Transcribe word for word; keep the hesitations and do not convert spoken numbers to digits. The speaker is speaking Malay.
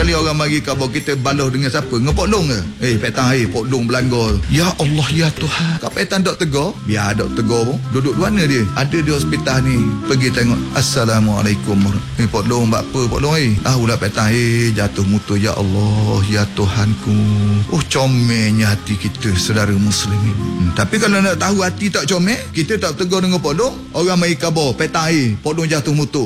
kali orang mari khabar kita balas dengan siapa? Dengan Pok Long ke? Eh, petang hari Pok Long belanggar. Ya Allah, ya Tuhan. Kak petang dok tegur. Biar dok tegur pun. Duduk di mana dia? Ada di hospital ni. Pergi tengok. Assalamualaikum. Eh, Pok Long buat apa Pok Long eh? Ah, ulah petang eh jatuh mutu. Ya Allah, ya Tuhanku. Oh, comelnya hati kita saudara muslimin. Hmm, tapi kalau nak tahu hati tak comel, kita tak tegur dengan Pok Long. Orang mari khabar petang eh Pok Long jatuh mutu.